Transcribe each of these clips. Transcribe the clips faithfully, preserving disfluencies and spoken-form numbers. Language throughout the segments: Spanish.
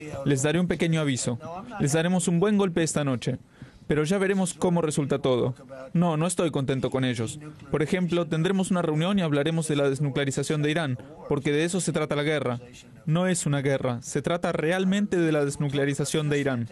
Les daré un pequeño aviso. Les daremos un buen golpe esta noche. Pero ya veremos cómo resulta todo. No, no estoy contento con ellos. Por ejemplo, tendremos una reunión y hablaremos de la desnuclearización de Irán, porque de eso se trata la guerra. No es una guerra, se trata realmente de la desnuclearización de Irán.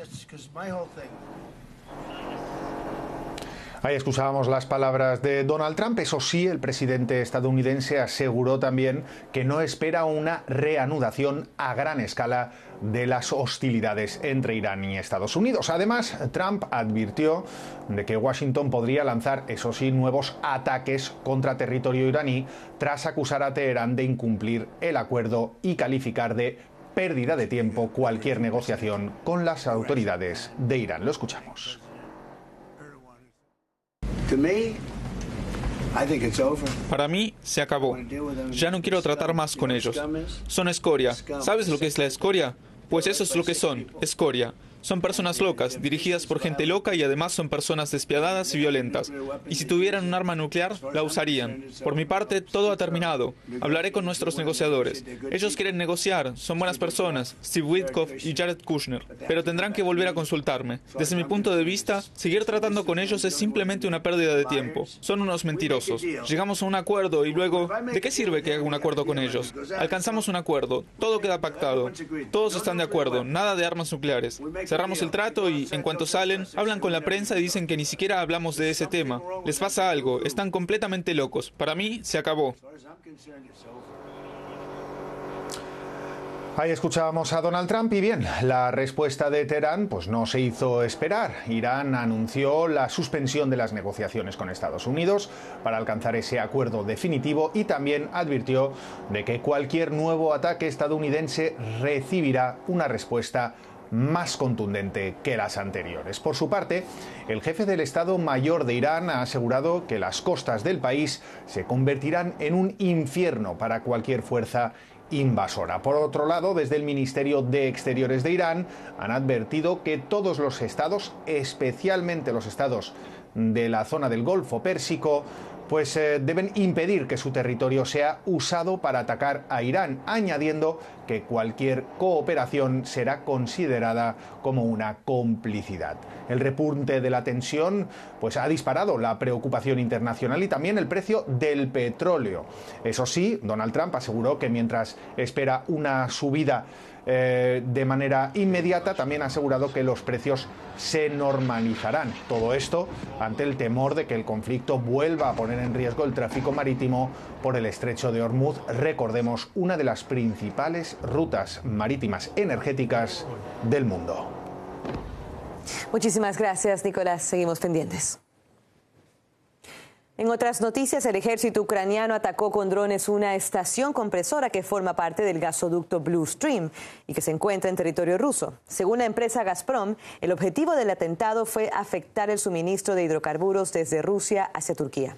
Ahí escuchábamos las palabras de Donald Trump. Eso sí, el presidente estadounidense aseguró también que no espera una reanudación a gran escala de las hostilidades entre Irán y Estados Unidos. Además, Trump advirtió de que Washington podría lanzar, eso sí, nuevos ataques contra territorio iraní tras acusar a Teherán de incumplir el acuerdo y calificar de pérdida de tiempo cualquier negociación con las autoridades de Irán. Lo escuchamos. Para mí, se acabó. Ya no quiero tratar más con ellos. Son escoria. ¿Sabes lo que es la escoria? Pues eso es lo que son, escoria. Son personas locas, dirigidas por gente loca y además son personas despiadadas y violentas. Y si tuvieran un arma nuclear, la usarían. Por mi parte, todo ha terminado. Hablaré con nuestros negociadores. Ellos quieren negociar, son buenas personas, Steve Witkoff y Jared Kushner. Pero tendrán que volver a consultarme. Desde mi punto de vista, seguir tratando con ellos es simplemente una pérdida de tiempo. Son unos mentirosos. Llegamos a un acuerdo y luego, ¿de qué sirve que haga un acuerdo con ellos? Alcanzamos un acuerdo, todo queda pactado. Todos están de acuerdo, nada de armas nucleares. Cerramos el trato y, en cuanto salen, hablan con la prensa y dicen que ni siquiera hablamos de ese tema. Les pasa algo, están completamente locos. Para mí, se acabó. Ahí escuchábamos a Donald Trump y bien, la respuesta de Teherán pues no se hizo esperar. Irán anunció la suspensión de las negociaciones con Estados Unidos para alcanzar ese acuerdo definitivo y también advirtió de que cualquier nuevo ataque estadounidense recibirá una respuesta más contundente que las anteriores. Por su parte, el jefe del Estado Mayor de Irán ha asegurado que las costas del país se convertirán en un infierno para cualquier fuerza invasora. Por otro lado, desde el Ministerio de Exteriores de Irán han advertido que todos los estados, especialmente los estados de la zona del Golfo Pérsico, pues eh, deben impedir que su territorio sea usado para atacar a Irán, añadiendo que cualquier cooperación será considerada como una complicidad. El repunte de la tensión pues, ha disparado la preocupación internacional y también el precio del petróleo. Eso sí, Donald Trump aseguró que mientras espera una subida Eh, de manera inmediata, también ha asegurado que los precios se normalizarán. Todo esto ante el temor de que el conflicto vuelva a poner en riesgo el tráfico marítimo por el estrecho de Hormuz. Recordemos, una de las principales rutas marítimas energéticas del mundo. Muchísimas gracias, Nicolás. Seguimos pendientes. En otras noticias, el ejército ucraniano atacó con drones una estación compresora que forma parte del gasoducto Blue Stream y que se encuentra en territorio ruso. Según la empresa Gazprom, el objetivo del atentado fue afectar el suministro de hidrocarburos desde Rusia hacia Turquía.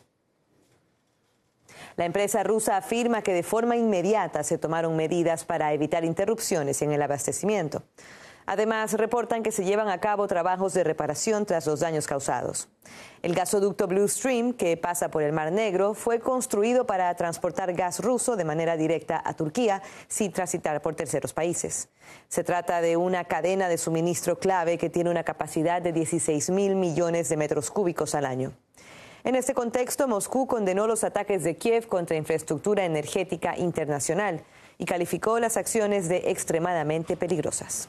La empresa rusa afirma que de forma inmediata se tomaron medidas para evitar interrupciones en el abastecimiento. Además, reportan que se llevan a cabo trabajos de reparación tras los daños causados. El gasoducto Blue Stream, que pasa por el Mar Negro, fue construido para transportar gas ruso de manera directa a Turquía sin transitar por terceros países. Se trata de una cadena de suministro clave que tiene una capacidad de dieciséis mil millones de metros cúbicos al año. En este contexto, Moscú condenó los ataques de Kiev contra infraestructura energética internacional y calificó las acciones de extremadamente peligrosas.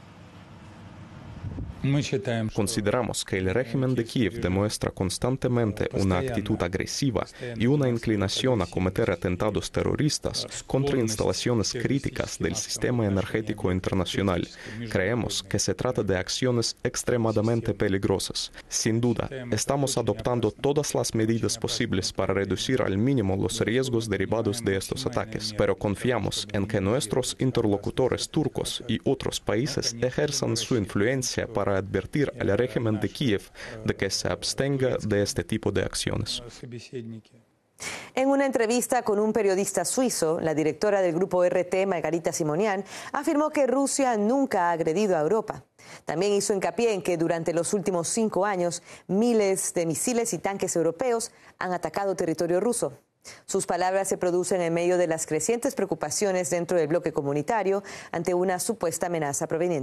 Consideramos que el régimen de Kiev demuestra constantemente una actitud agresiva y una inclinación a cometer atentados terroristas contra instalaciones críticas del sistema energético internacional. Creemos que se trata de acciones extremadamente peligrosas. Sin duda, estamos adoptando todas las medidas posibles para reducir al mínimo los riesgos derivados de estos ataques, pero confiamos en que nuestros interlocutores turcos y otros países ejerzan su influencia para advertir al régimen de Kiev de que se abstenga de este tipo de acciones. En una entrevista con un periodista suizo, la directora del grupo R T, Margarita Simonian, afirmó que Rusia nunca ha agredido a Europa. También hizo hincapié en que durante los últimos cinco años, miles de misiles y tanques europeos han atacado territorio ruso. Sus palabras se producen en medio de las crecientes preocupaciones dentro del bloque comunitario ante una supuesta amenaza proveniente